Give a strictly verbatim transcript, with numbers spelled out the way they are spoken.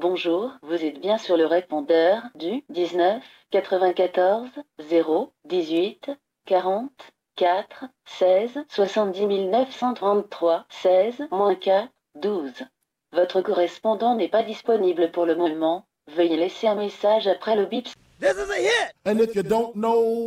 Bonjour, vous êtes bien sur le répondeur du dix-neuf quatre-vingt-quatorze zéro dix-huit quarante-quatre seize soixante-dix neuf cent trente-trois seize moins quatre douze. Votre correspondant n'est pas disponible pour le moment. Veuillez laisser un message après le bip. This is a hit! And if you don't know